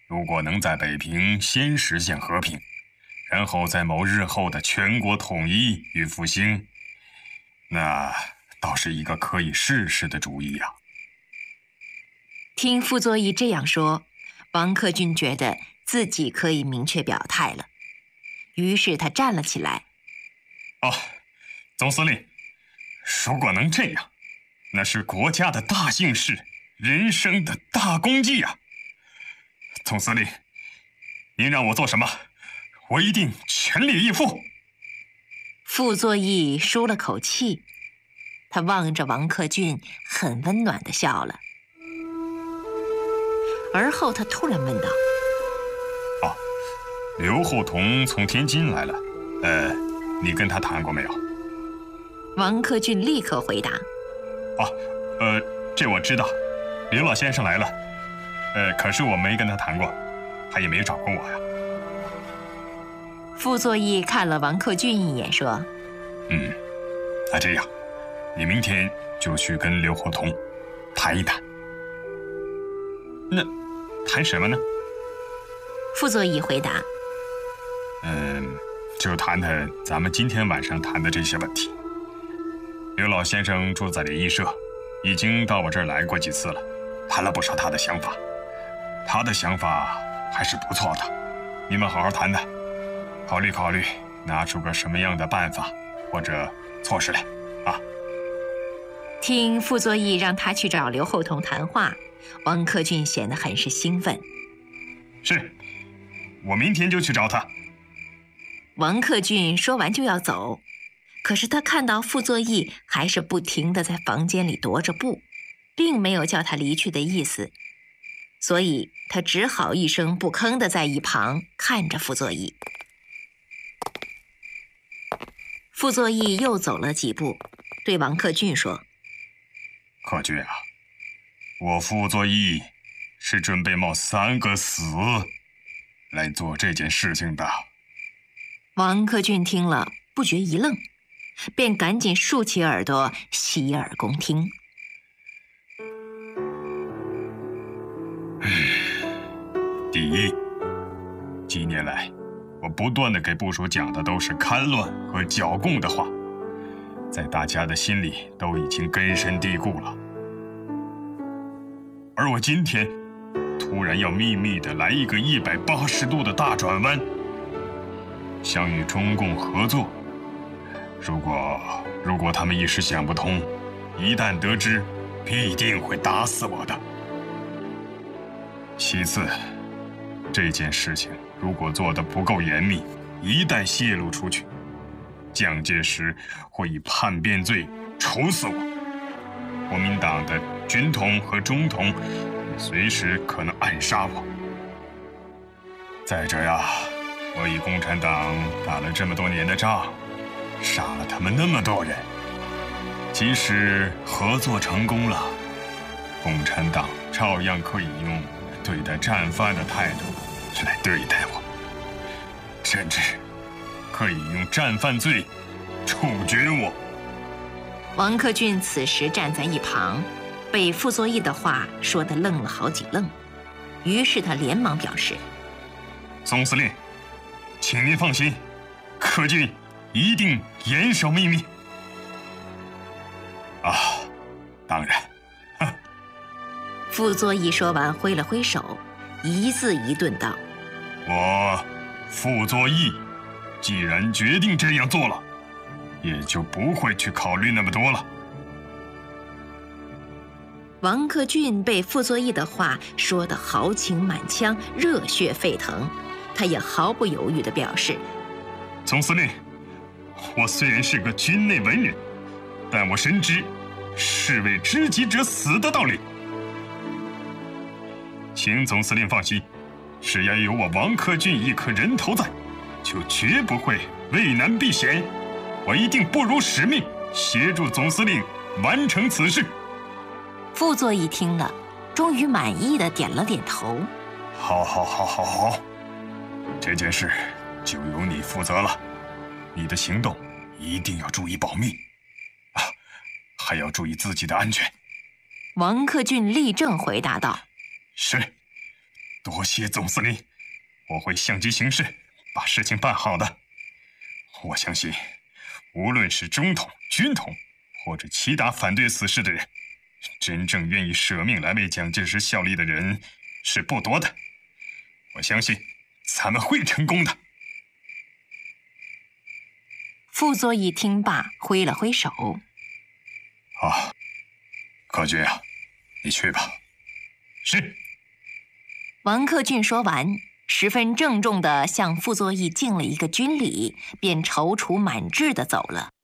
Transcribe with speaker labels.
Speaker 1: 如果能在北平先实现和平，然后再谋日后的全国统一与复兴，那倒是一个可以试试的主意呀。
Speaker 2: 听傅作义这样说，王克俊觉得自己可以明确表态了，于是他站了起来。
Speaker 1: 总司令，如果能这样，那是国家的大幸事，人生的大功绩啊！总司令，您让我做什么，我一定全力以赴。
Speaker 2: 傅作义舒了口气，他望着王克俊，很温暖地笑了。而后他突然问道：
Speaker 1: 刘厚同从天津来了，你跟他谈过没有？
Speaker 2: 王克俊立刻回答：
Speaker 1: 这我知道，刘老先生来了，可是我没跟他谈过，他也没找过我呀。
Speaker 2: 傅作义看了王克俊一眼，说：
Speaker 1: 那这样，你明天就去跟刘厚同谈一谈。那谈什么呢？
Speaker 2: 傅作义回答：
Speaker 1: 就谈谈咱们今天晚上谈的这些问题。刘老先生住在联谊社，已经到我这儿来过几次了，谈了不少他的想法。他的想法还是不错的，你们好好谈谈，考虑考虑，拿出个什么样的办法或者措施来啊。
Speaker 2: 听傅作义让他去找刘厚同谈话，王克俊显得很是兴奋。
Speaker 1: 是，我明天就去找他。
Speaker 2: 王克俊说完就要走，可是他看到傅作义还是不停地在房间里踱着步，并没有叫他离去的意思，所以他只好一声不吭地在一旁看着傅作义。傅作义又走了几步，对王克俊说：
Speaker 1: 克俊啊，我傅作义是准备冒3个死来做这件事情的。
Speaker 2: 王克俊听了不觉一愣，便赶紧竖起耳朵洗耳恭听。
Speaker 1: 第一，几年来我不断地给部属讲的都是戡乱和剿共的话，在大家的心里都已经根深蒂固了。而我今天突然要秘密地来一个180度的大转弯，想与中共合作。如果他们一时想不通，一旦得知，必定会打死我的。其次，这件事情如果做得不够严密，一旦泄露出去，蒋介石会以叛变罪处死我，国民党的军统和中统也随时可能暗杀我。再者呀，我与共产党打了这么多年的仗，杀了他们那么多人，即使合作成功了，共产党照样可以用对待战犯的态度来对待我，甚至可以用战犯罪处决我。
Speaker 2: 王克俊此时站在一旁，被傅作义的话说得愣了好几愣，于是他连忙表示：
Speaker 1: 总司令，请您放心，克俊一定严守秘密。当然。
Speaker 2: 傅作义说完挥了挥手，一字一顿道：
Speaker 1: 我傅作义既然决定这样做了，也就不会去考虑那么多了。
Speaker 2: 王克俊被傅作义的话说得豪情满腔，热血沸腾，他也毫不犹豫地表示：
Speaker 1: 总司令，我虽然是个军内文人，但我深知士为知己者死的道理。请总司令放心，只要有我王克俊一颗人头在，就绝不会畏难避险。我一定不辱使命，协助总司令完成此事。
Speaker 2: 傅作义听了，终于满意地点了点头。
Speaker 1: 好，这件事就由你负责了。你的行动一定要注意保密还要注意自己的安全。
Speaker 2: 王克俊立正回答道：
Speaker 1: 是。 多谢总司令，我会相机行事，把事情办好的。我相信，无论是中统、军统，或者其他反对此事的人，真正愿意舍命来为蒋介石效力的人是不多的。我相信咱们会成功的。
Speaker 2: 傅作义听罢，挥了挥手。
Speaker 1: 啊，柯俊啊，你去吧。是。
Speaker 2: 王克俊说完，十分郑重地向傅作义敬了一个军礼，便踌躇满志地走了。